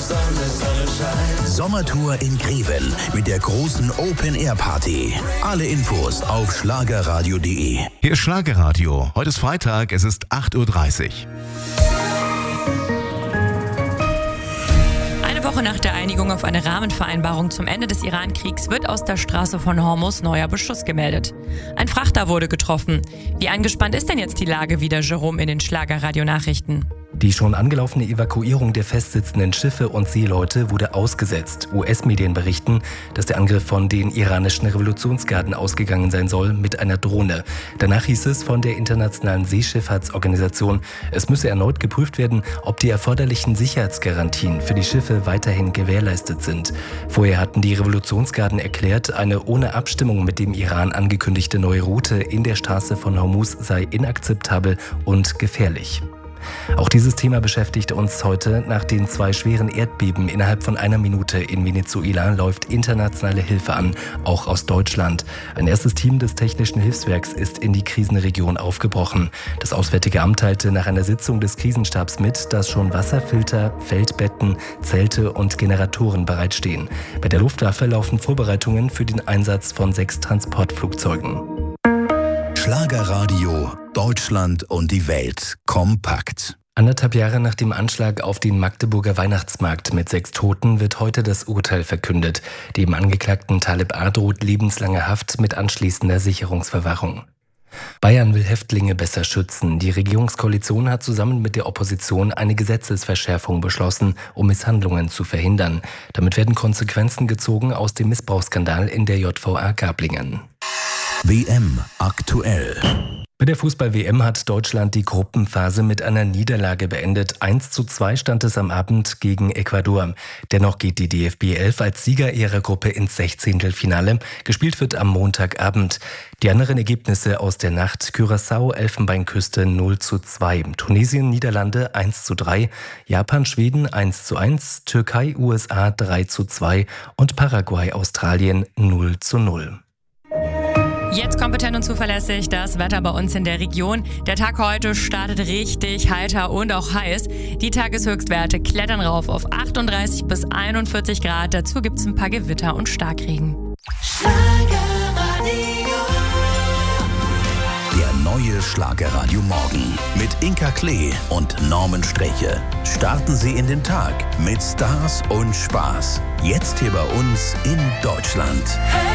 Sonne scheint. Sommertour in Greven mit der großen Open-Air-Party. Alle Infos auf schlagerradio.de. Hier ist Schlagerradio. Heute ist Freitag, es ist 8:30 Uhr. Eine Woche nach der Einigung auf eine Rahmenvereinbarung zum Ende des Iran-Kriegs wird aus der Straße von Hormuz neuer Beschuss gemeldet. Ein Frachter wurde getroffen. Wie angespannt ist denn jetzt die Lage wieder, Jerome, in den Schlagerradio-Nachrichten? Die schon angelaufene Evakuierung der festsitzenden Schiffe und Seeleute wurde ausgesetzt. US-Medien berichten, dass der Angriff von den iranischen Revolutionsgarden ausgegangen sein soll mit einer Drohne. Danach hieß es von der Internationalen Seeschifffahrtsorganisation, es müsse erneut geprüft werden, ob die erforderlichen Sicherheitsgarantien für die Schiffe weiterhin gewährleistet sind. Vorher hatten die Revolutionsgarden erklärt, eine ohne Abstimmung mit dem Iran angekündigte neue Route in der Straße von Hormuz sei inakzeptabel und gefährlich. Auch dieses Thema beschäftigt uns heute. Nach den 2 schweren Erdbeben innerhalb von einer Minute in Venezuela läuft internationale Hilfe an, auch aus Deutschland. Ein erstes Team des Technischen Hilfswerks ist in die Krisenregion aufgebrochen. Das Auswärtige Amt teilte nach einer Sitzung des Krisenstabs mit, dass schon Wasserfilter, Feldbetten, Zelte und Generatoren bereitstehen. Bei der Luftwaffe laufen Vorbereitungen für den Einsatz von 6 Transportflugzeugen. Schlagerradio, Deutschland und die Welt kompakt. 1,5 Jahre nach dem Anschlag auf den Magdeburger Weihnachtsmarkt mit 6 Toten wird heute das Urteil verkündet. Dem Angeklagten Taleb A. droht lebenslange Haft mit anschließender Sicherungsverwahrung. Bayern will Häftlinge besser schützen. Die Regierungskoalition hat zusammen mit der Opposition eine Gesetzesverschärfung beschlossen, um Misshandlungen zu verhindern. Damit werden Konsequenzen gezogen aus dem Missbrauchsskandal in der JVA Gablingen. WM aktuell. Bei der Fußball-WM hat Deutschland die Gruppenphase mit einer Niederlage beendet. 1:2 stand es am Abend gegen Ecuador. Dennoch geht die DFB 11 als Sieger ihrer Gruppe ins 16. Gespielt wird am Montagabend. Die anderen Ergebnisse aus der Nacht: Curaçao, Elfenbeinküste 0:2, Tunesien, Niederlande 1:3, Japan, Schweden 1:1, Türkei, USA 3:2 und Paraguay, Australien 0:0. Jetzt kompetent und zuverlässig das Wetter bei uns in der Region. Der Tag heute startet richtig heiter und auch heiß. Die Tageshöchstwerte klettern rauf auf 38 bis 41 Grad. Dazu gibt's ein paar Gewitter und Starkregen. Der neue Schlagerradio Morgen mit Inka Klee und Norman Streche. Starten Sie in den Tag mit Stars und Spaß. Jetzt hier bei uns in Deutschland.